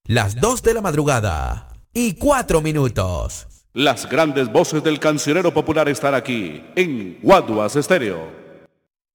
Las 2 de la madrugada y 4 minutos. Las grandes voces del cancionero popular están aquí en Guaduas Estéreo.